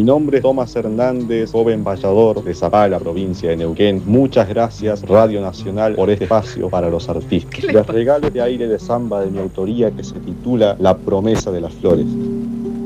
Mi nombre es Tomás Hernández, joven vallador de Zapala, provincia de Neuquén. Muchas gracias, Radio Nacional, por este espacio para los artistas. Les regalo este aire de samba de mi autoría que se titula La promesa de las flores.